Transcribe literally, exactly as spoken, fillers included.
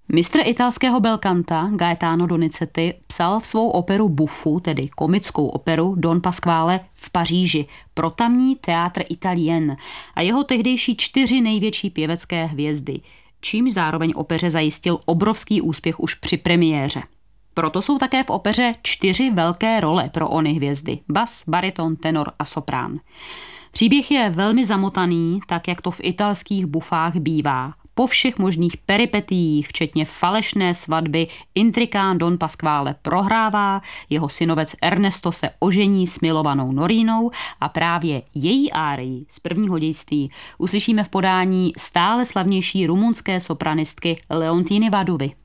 Mistr italského belcanta Gaetano Donizetti psal v svou operu Buffu, tedy komickou operu Don Pasquale v Paříži, pro tamní Théâtre Italien a jeho tehdejší čtyři největší pěvecké hvězdy, čímž zároveň opeře zajistil obrovský úspěch už při premiéře. Proto jsou také v opeře čtyři velké role pro ony hvězdy: bas, bariton, tenor a soprán. Příběh je velmi zamotaný, tak jak to v italských bufách bývá. Po všech možných peripetiích, včetně falešné svatby, intrikán Don Pasquale prohrává, jeho synovec Ernesto se ožení s milovanou Norínou a právě její árii z prvního dějství uslyšíme v podání stále slavnější rumunské sopranistky Leontiny Vaduvy.